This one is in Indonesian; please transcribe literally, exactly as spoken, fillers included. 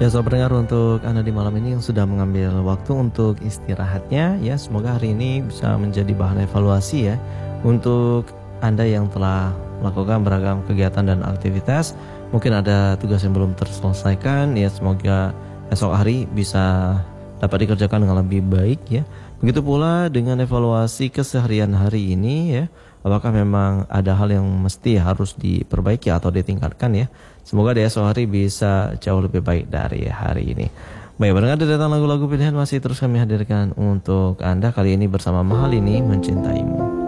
Ya, sobat pendengar, untuk Anda di malam ini yang sudah mengambil waktu untuk istirahatnya, ya semoga hari ini bisa menjadi bahan evaluasi ya untuk Anda yang telah melakukan beragam kegiatan dan aktivitas. Mungkin ada tugas yang belum terselesaikan, ya semoga esok hari bisa dapat dikerjakan dengan lebih baik ya. Begitu pula dengan evaluasi keseharian hari ini ya, apakah memang ada hal yang mesti harus diperbaiki atau ditingkatkan ya. Semoga di esok hari bisa jauh lebih baik dari hari ini. Baik, mendengar deretan lagu-lagu pilihan masih terus kami hadirkan untuk Anda kali ini bersama Mahal Ini Mencintaimu.